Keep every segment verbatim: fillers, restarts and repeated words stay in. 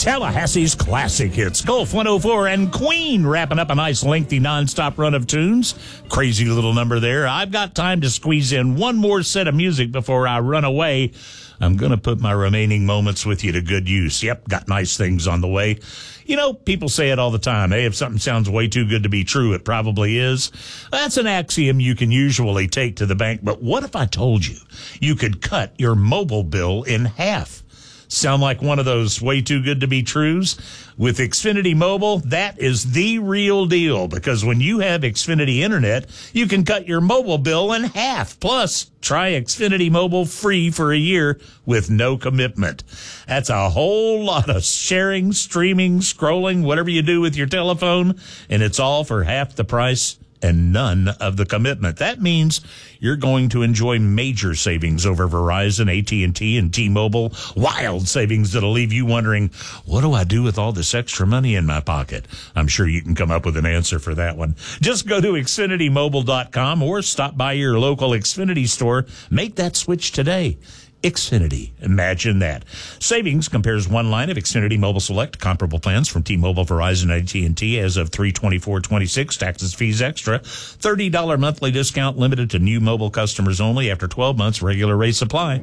Tallahassee's classic hits, Gulf one oh four and Queen wrapping up a nice lengthy nonstop run of tunes. Crazy little number there. I've got time to squeeze in one more set of music before I run away. I'm going to put my remaining moments with you to good use. Yep, got nice things on the way. You know, people say it all the time. Hey, if something sounds way too good to be true, it probably is. That's an axiom you can usually take to the bank. But what if I told you you could cut your mobile bill in half? Sound like one of those way too good to be trues? With Xfinity Mobile, that is the real deal, because when you have Xfinity Internet, you can cut your mobile bill in half. Plus, try Xfinity Mobile free for a year with no commitment. That's a whole lot of sharing, streaming, scrolling, whatever you do with your telephone, and it's all for half the price and none of the commitment. That means you're going to enjoy major savings over Verizon, A T and T, and T-Mobile. Wild savings that'll leave you wondering, what do I do with all this extra money in my pocket? I'm sure you can come up with an answer for that one. Just go to Xfinity Mobile dot com or stop by your local Xfinity store. Make that switch today. Xfinity. Imagine that. Savings compares one line of Xfinity Mobile Select comparable plans from T-Mobile, Verizon, A T and T as of three twenty-four twenty-six. Taxes, fees extra. thirty dollars monthly discount limited to new mobile customers only after twelve months. Regular rate supply.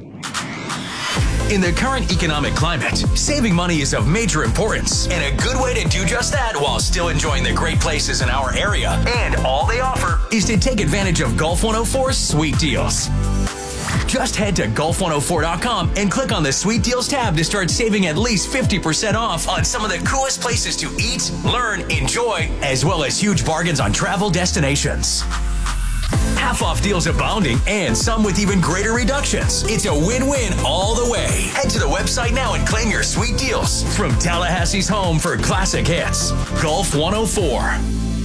In the current economic climate, saving money is of major importance, and a good way to do just that while still enjoying the great places in our area. And all they offer is to take advantage of Gulf one oh four's sweet deals. Just head to Gulf one oh four dot com and click on the Sweet Deals tab to start saving at least fifty percent off on some of the coolest places to eat, learn, enjoy, as well as huge bargains on travel destinations. Half-off deals abounding, and some with even greater reductions. It's a win-win all the way. Head to the website now and claim your sweet deals from Tallahassee's home for classic hits, Gulf one oh four.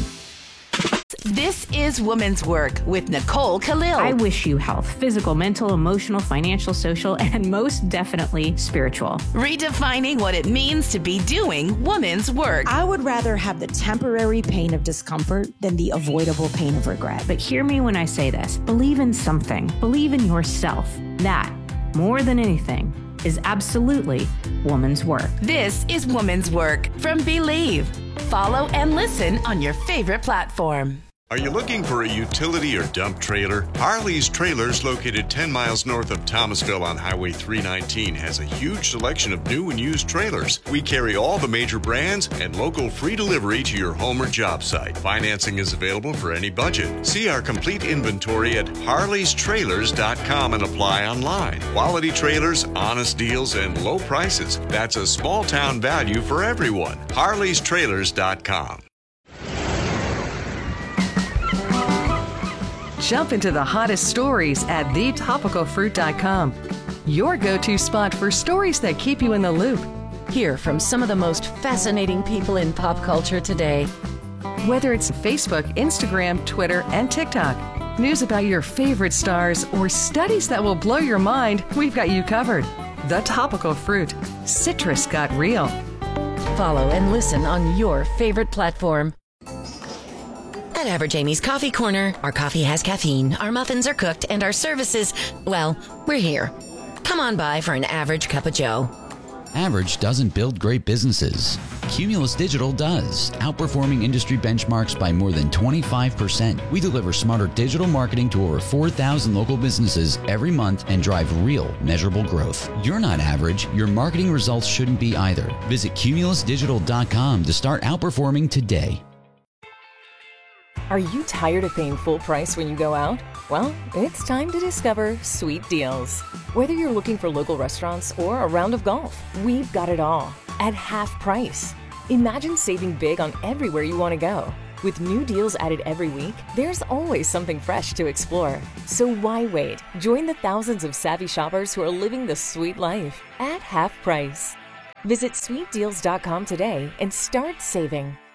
This is Women's Work with Nicole Khalil. I wish you health, physical, mental, emotional, financial, social, and most definitely spiritual. Redefining what it means to be doing women's work. I would rather have the temporary pain of discomfort than the avoidable pain of regret. But hear me when I say this. Believe in something. Believe in yourself. That, more than anything, is absolutely woman's work. This is Women's Work from Believe. Follow and listen on your favorite platform. Are you looking for a utility or dump trailer? Harley's Trailers, located ten miles north of Thomasville on Highway three nineteen, has a huge selection of new and used trailers. We carry all the major brands and local free delivery to your home or job site. Financing is available for any budget. See our complete inventory at Harleys Trailers dot com and apply online. Quality trailers, honest deals, and low prices. That's a small town value for everyone. Harleys Trailers dot com. Jump into the hottest stories at the topical fruit dot com. Your go-to spot for stories that keep you in the loop. Hear from some of the most fascinating people in pop culture today. Whether it's Facebook, Instagram, Twitter, and TikTok, news about your favorite stars, or studies that will blow your mind, we've got you covered. The Topical Fruit. Citrus got real. Follow and listen on your favorite platform. At Average Amy's Coffee Corner, our coffee has caffeine, our muffins are cooked, and our services, well, we're here. Come on by for an average cup of joe. Average doesn't build great businesses. Cumulus Digital does, outperforming industry benchmarks by more than twenty-five percent. We deliver smarter digital marketing to over four thousand local businesses every month and drive real, measurable growth. You're not average. Your marketing results shouldn't be either. Visit Cumulus Digital dot com to start outperforming today. Are you tired of paying full price when you go out? Well, it's time to discover Sweet Deals. Whether you're looking for local restaurants or a round of golf, we've got it all at half price. Imagine saving big on everywhere you want to go. With new deals added every week, there's always something fresh to explore. So why wait? Join the thousands of savvy shoppers who are living the sweet life at half price. Visit sweet deals dot com today and start saving.